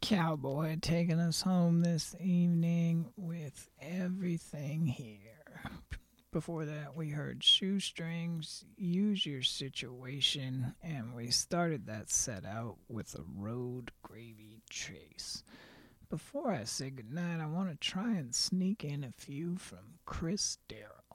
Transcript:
Cowboy taking us home this evening with Everything Here. Before that, we heard Shoestrings, Use Your Situation, and we started that set out with a Road Gravy Chase. Before I say goodnight, I want to try and sneak in a few from Chris Darrow.